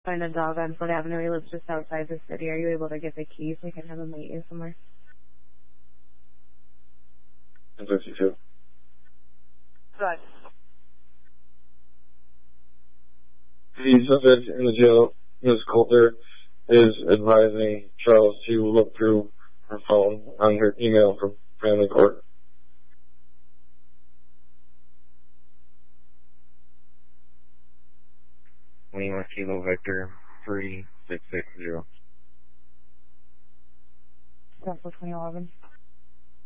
find a dog on Foot Avenue. He lives just outside the city. Are you able to get the keys? We can have him meet you somewhere. 52. Right. The subject in the jail, Ms. Coulter, is advising Charles to look through her phone on her email from family court. Lima Kilo Victor 3660. That's for 2011.